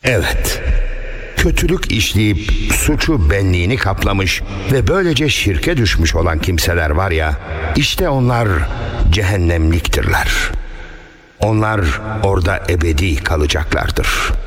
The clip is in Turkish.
Evet, kötülük işleyip suçu benliğini kaplamış ve böylece şirke düşmüş olan kimseler var ya, işte onlar cehennemliktirler. Onlar orada ebedi kalacaklardır.